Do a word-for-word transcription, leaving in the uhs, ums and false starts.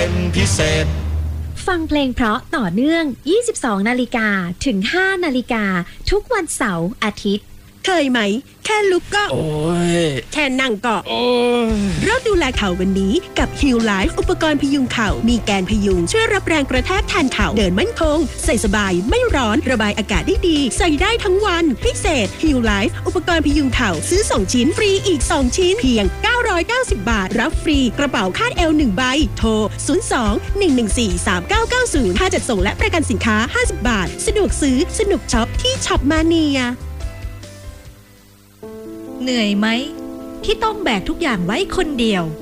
เป็นพิเศษฟังเพลงเพราะต่อเนื่องยี่สิบสองนาฬิกาถึงห้านาฬิกาทุกวันเสาร์อาทิตย์เคยไหมแค่ลุกก็โอ้ยแค่นั่งก็โอ้ยเริ่มดูแลเข่าวันนี้กับ Heal Life อุปกรณ์พยุงเข่ามีแกนพยุงช่วยรับแรงกระแทกแทนเข่าเดินมั่นคงใส่สบายไม่ร้อนระบายอากาศได้ดีใส่ได้ทั้งวันพิเศษ Heal Life อุปกรณ์พยุงเข่าซื้อสองชิ้นฟรีอีกสองชิ้นเพียงเก้าร้อยเก้าสิบบาทรับฟรีกระเป๋าคาดเอวหนึ่งใบโทรศูนย์ สอง หนึ่ง หนึ่ง สี่ สาม เก้า เก้า ศูนย์ค่าจัดส่งและประกันสินค้าห้าสิบบาทสะดวกซื้อสนุกช็อปที่ช็อปมาเนียเหนื่อยไหมที่ต้องแบกทุกอย่างไว้คนเดียว